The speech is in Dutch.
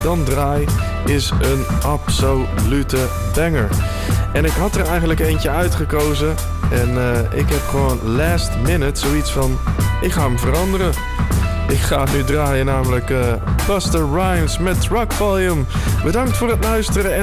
dan draai is een absolute banger. En ik had er eigenlijk eentje uitgekozen. En ik heb gewoon last minute zoiets van, ik ga hem veranderen. Ik ga nu draaien namelijk Busta Rhymes met Truck Volume. Bedankt voor het luisteren. En